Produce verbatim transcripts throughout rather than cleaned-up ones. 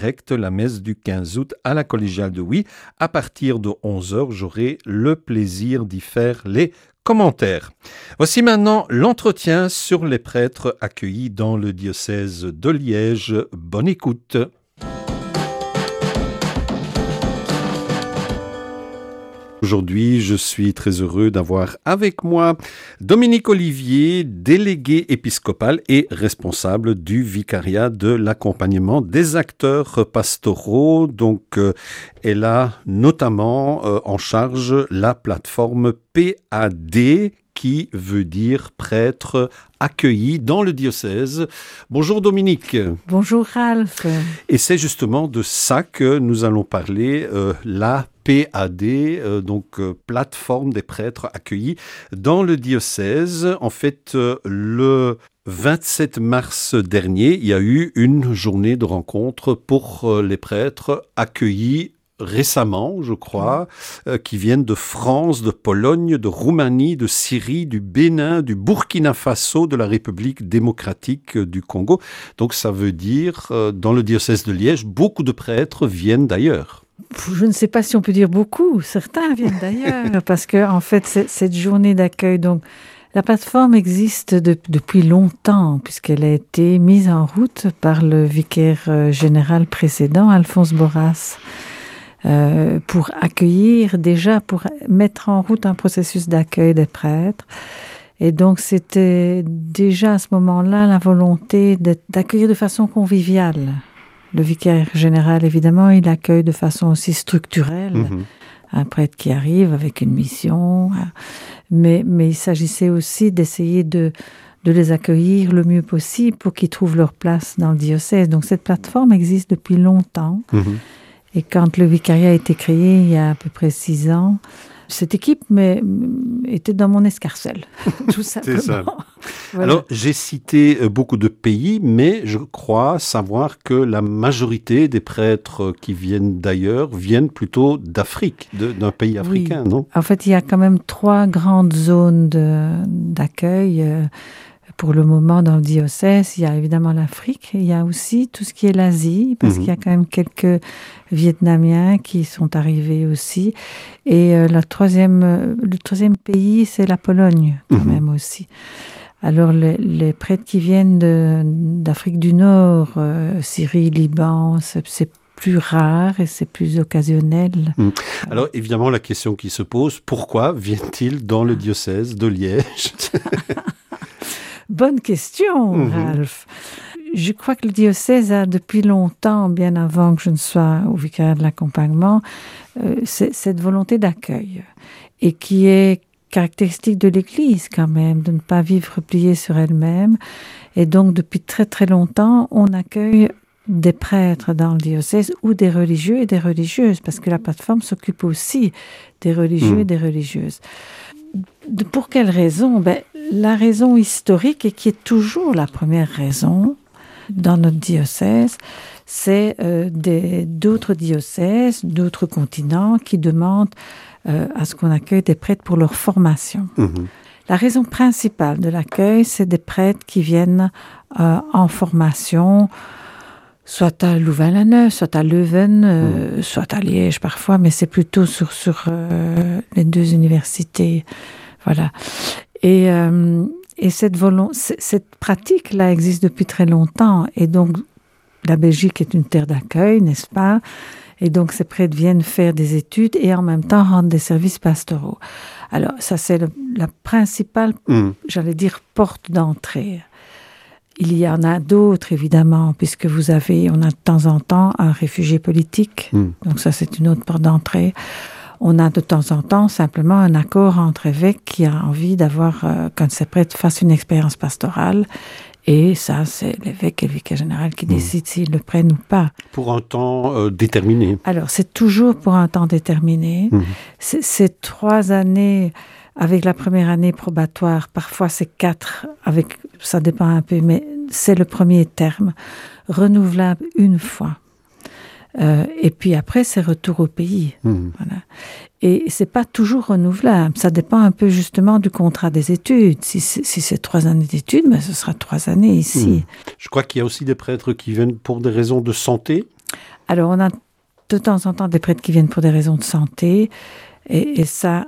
direct la messe du quinze août à la collégiale de Huy. À partir de onze heures, j'aurai le plaisir d'y faire les commentaires. Voici maintenant l'entretien sur les prêtres accueillis dans le diocèse de Liège. Bonne écoute. Aujourd'hui, je suis très heureux d'avoir avec moi Dominique Olivier, délégué épiscopal et responsable du vicariat de l'accompagnement des acteurs pastoraux. Donc, euh, elle a notamment euh, en charge la plateforme P A D, qui veut dire prêtre accueilli dans le diocèse. Bonjour Dominique. Bonjour Ralph. Et c'est justement de ça que nous allons parler, euh, la P A D, euh, donc euh, plateforme des prêtres accueillis dans le diocèse. En fait, euh, le vingt-sept mars dernier, il y a eu une journée de rencontre pour euh, les prêtres accueillis récemment, je crois, euh, qui viennent de France, de Pologne, de Roumanie, de Syrie, du Bénin, du Burkina Faso, de la République démocratique du Congo. Donc ça veut dire, euh, dans le diocèse de Liège, beaucoup de prêtres viennent d'ailleurs. Je ne sais pas si on peut dire beaucoup, certains viennent d'ailleurs, parce que en fait, cette journée d'accueil, donc la plateforme existe de, depuis longtemps, puisqu'elle a été mise en route par le vicaire général précédent, Alphonse Borras. Euh, pour accueillir, déjà pour mettre en route un processus d'accueil des prêtres. Et donc c'était déjà à ce moment-là la volonté d'accueillir de façon conviviale. Le vicaire général, évidemment, il accueille de façon aussi structurelle mmh. un prêtre qui arrive avec une mission. Mais, mais il s'agissait aussi d'essayer de, de les accueillir le mieux possible pour qu'ils trouvent leur place dans le diocèse. Donc cette plateforme existe depuis longtemps. Mmh. Et quand le vicariat a été créé il y a à peu près six ans, cette équipe mais, était dans mon escarcelle, tout simplement. C'est ça. Voilà. Alors, j'ai cité beaucoup de pays, mais je crois savoir que la majorité des prêtres qui viennent d'ailleurs viennent plutôt d'Afrique, de, d'un pays africain, oui. Non ? En fait, il y a quand même trois grandes zones de, d'accueil. Euh, Pour le moment, dans le diocèse, il y a évidemment l'Afrique, il y a aussi tout ce qui est l'Asie, parce mmh. qu'il y a quand même quelques Vietnamiens qui sont arrivés aussi. Et euh, la troisième, euh, le troisième pays, c'est la Pologne, quand mmh. même aussi. Alors, les, les prêtres qui viennent de, d'Afrique du Nord, euh, Syrie, Liban, c'est, c'est plus rare et c'est plus occasionnel. Mmh. Alors, évidemment, la question qui se pose, pourquoi viennent-ils dans le diocèse de Liège ? Bonne question, mmh. Ralph. Je crois que le diocèse a depuis longtemps, bien avant que je ne sois au vicariat de l'accompagnement, euh, cette volonté d'accueil et qui est caractéristique de l'Église quand même, de ne pas vivre repliée sur elle-même. Et donc, depuis très très longtemps, on accueille des prêtres dans le diocèse ou des religieux et des religieuses, parce que la plateforme s'occupe aussi des religieux mmh. et des religieuses. De, pour quelle raison ? Ben, la raison historique, et qui est toujours la première raison dans notre diocèse, c'est euh, des, d'autres diocèses, d'autres continents qui demandent euh, à ce qu'on accueille des prêtres pour leur formation. Mmh. La raison principale de l'accueil, c'est des prêtres qui viennent euh, en formation, soit à Louvain-la-Neuve, soit à Leuven, euh, mmh. soit à Liège parfois, mais c'est plutôt sur, sur euh, les deux universités. Voilà. Et, euh, et cette, volon- cette pratique-là existe depuis très longtemps. Et donc, la Belgique est une terre d'accueil, n'est-ce pas ? Et donc, ces prêtres viennent faire des études et en même temps rendre des services pastoraux. Alors, ça, c'est le, la principale, mmh. j'allais dire, porte d'entrée. Il y en a d'autres, évidemment, puisque vous avez, on a de temps en temps un réfugié politique. Mmh. Donc ça, c'est une autre porte d'entrée. On a de temps en temps simplement un accord entre évêques qui a envie d'avoir, euh, qu'un de ses prêtres fasse une expérience pastorale. Et ça, c'est l'évêque et le vicaire général qui mmh. décident s'ils le prennent ou pas. Pour un temps euh, déterminé. Alors, c'est toujours pour un temps déterminé. Mmh. C'est, c'est trois années... Avec la première année probatoire, parfois c'est quatre, avec, ça dépend un peu, mais c'est le premier terme, renouvelable une fois. Euh, et puis après, c'est retour au pays. Mmh. Voilà. Et c'est pas toujours renouvelable. Ça dépend un peu justement du contrat des études. Si c'est, si c'est trois années d'études, ben ce sera trois années ici. Mmh. Je crois qu'il y a aussi des prêtres qui viennent pour des raisons de santé. Alors, on a de temps en temps des prêtres qui viennent pour des raisons de santé, et, et ça,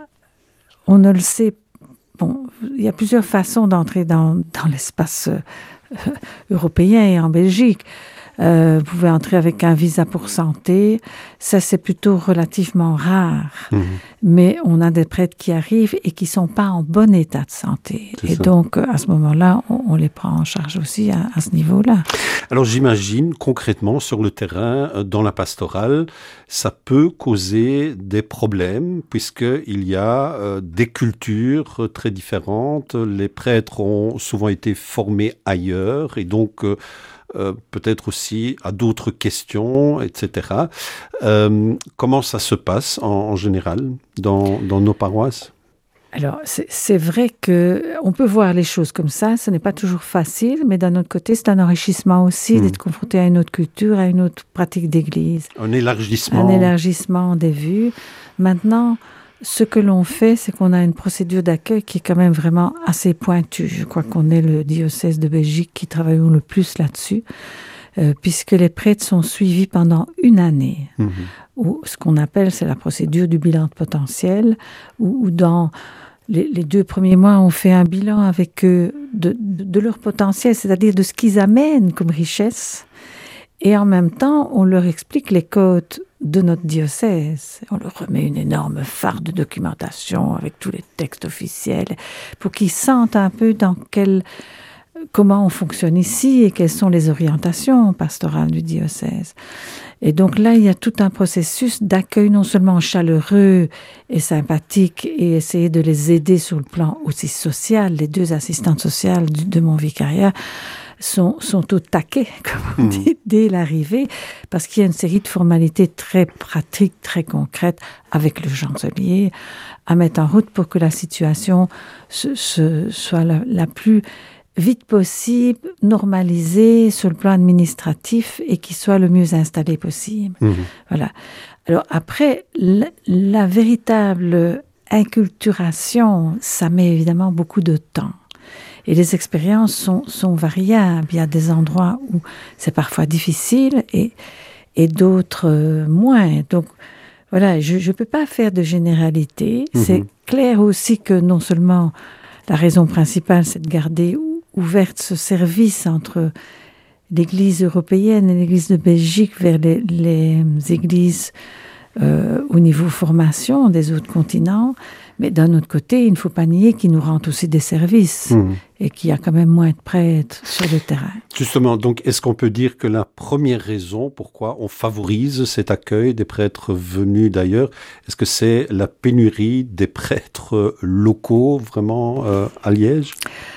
on ne le sait. Bon, il y a plusieurs façons d'entrer dans, dans l'espace euh, européen et en Belgique. Euh, vous pouvez entrer avec un visa pour santé, ça c'est plutôt relativement rare, mmh. mais on a des prêtres qui arrivent et qui ne sont pas en bon état de santé. C'est et ça. Donc à ce moment-là, on, on les prend en charge aussi à, à ce niveau-là. Alors j'imagine concrètement sur le terrain, dans la pastorale, ça peut causer des problèmes puisqu'il y a euh, des cultures très différentes. Les prêtres ont souvent été formés ailleurs et donc euh, Euh, peut-être aussi à d'autres questions, et cetera. Euh, comment ça se passe en, en général dans, dans nos paroisses ? Alors, c'est, c'est vrai qu'on peut voir les choses comme ça, ce n'est pas toujours facile, mais d'un autre côté, c'est un enrichissement aussi mmh. d'être confronté à une autre culture, à une autre pratique d'église. Un élargissement. Un élargissement des vues. Maintenant, ce que l'on fait, c'est qu'on a une procédure d'accueil qui est quand même vraiment assez pointue. Je crois qu'on est le diocèse de Belgique qui travaille le plus là-dessus, euh, puisque les prêtres sont suivis pendant une année. Mmh. Où, ce qu'on appelle, c'est la procédure du bilan de potentiel, où, où dans les, les deux premiers mois, on fait un bilan avec eux de, de, de leur potentiel, c'est-à-dire de ce qu'ils amènent comme richesse. Et en même temps, on leur explique les codes de notre diocèse. On leur remet une énorme farde de documentation avec tous les textes officiels pour qu'ils sentent un peu dans quel, comment on fonctionne ici et quelles sont les orientations pastorales du diocèse. Et donc là, il y a tout un processus d'accueil non seulement chaleureux et sympathique et essayer de les aider sur le plan aussi social. Les deux assistantes sociales du, de mon vicariat sont, sont au taquet, comme on dit, mmh. dès l'arrivée, parce qu'il y a une série de formalités très pratiques, très concrètes avec le chancelier à mettre en route pour que la situation se, se, soit la, la plus vite possible, normalisée sur le plan administratif et qu'il soit le mieux installé possible. Mmh. Voilà. Alors après, la, la véritable inculturation, ça met évidemment beaucoup de temps. Et les expériences sont, sont variables. Il y a des endroits où c'est parfois difficile et, et d'autres euh, moins. Donc, voilà, je ne peux pas faire de généralité. Mmh. C'est clair aussi que non seulement la raison principale, c'est de garder ouverte ce service entre l'Église européenne et l'Église de Belgique vers les, les églises euh, au niveau formation des autres continents. Mais d'un autre côté, il ne faut pas nier qu'ils nous rendent aussi des services mmh. et qu'il y a quand même moins de prêtres sur le terrain. Justement, donc est-ce qu'on peut dire que la première raison pourquoi on favorise cet accueil des prêtres venus d'ailleurs, est-ce que c'est la pénurie des prêtres locaux vraiment euh, à Liège ?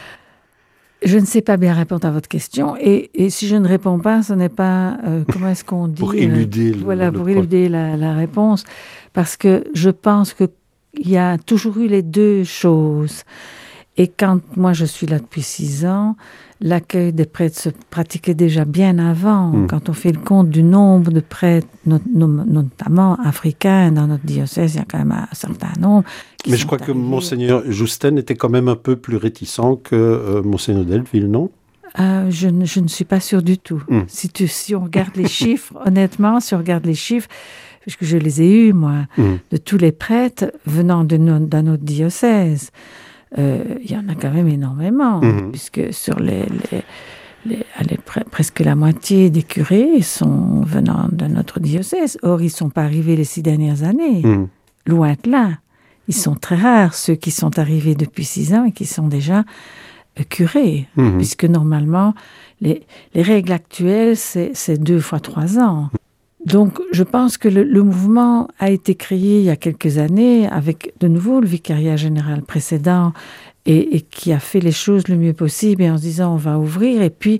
Je ne sais pas bien répondre à votre question. Et, et si je ne réponds pas, ce n'est pas, euh, comment est-ce qu'on dit ? Pour éluder euh, le, Voilà, le pour éluder la, la réponse. Parce que je pense que il y a toujours eu les deux choses. Et quand moi je suis là depuis six ans, l'accueil des prêtres se pratiquait déjà bien avant. Mmh. Quand on fait le compte du nombre de prêtres, not, notamment africains, dans notre diocèse, il y a quand même un certain nombre. Mais je crois arrivés. que Monseigneur Justin était quand même un peu plus réticent que euh, Monseigneur Delville, non ? Euh, je, ne, je ne suis pas sûre du tout. Mmh. Si, tu, si on regarde les chiffres, honnêtement, si on regarde les chiffres, puisque je les ai eus, moi, mmh. de tous les prêtres venant de no, d'un autre diocèse. Euh, il y en a quand même énormément, mmh. puisque sur les, les, les, allez, pre, presque la moitié des curés sont venant de notre diocèse. Or, ils ne sont pas arrivés les six dernières années. Mmh. Loin de là. Ils sont très rares, ceux qui sont arrivés depuis six ans et qui sont déjà euh, curés, mmh. puisque normalement, les, les règles actuelles, c'est, c'est deux fois trois ans. Donc, je pense que le, le mouvement a été créé il y a quelques années avec, de nouveau, le vicariat général précédent et, et qui a fait les choses le mieux possible et en se disant on va ouvrir. Et puis,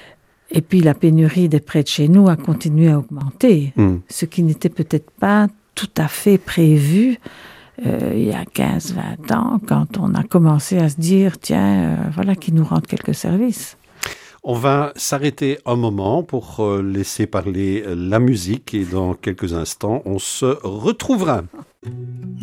et puis la pénurie des prêtres chez nous a continué à augmenter, mmh. ce qui n'était peut-être pas tout à fait prévu euh, il y a quinze vingt ans quand on a commencé à se dire tiens, euh, voilà qui nous rend quelques services. On va s'arrêter un moment pour laisser parler la musique et dans quelques instants, on se retrouvera.